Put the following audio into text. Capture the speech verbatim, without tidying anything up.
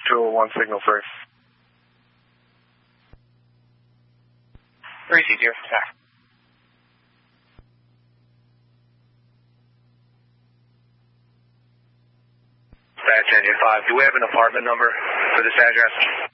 two oh one, signal three. three C zero, attack. Dispatch Engine five, do we have an apartment number for this address?